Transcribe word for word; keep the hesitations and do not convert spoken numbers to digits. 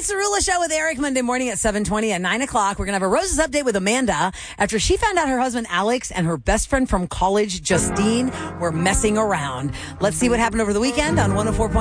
It's the Rula Show with Eric Monday morning at seven twenty. At nine o'clock, we're going to have a Roses update with Amanda after she found out her husband Alex and her best friend from college, Justine, were messing around. Let's see what happened over the weekend on one oh four point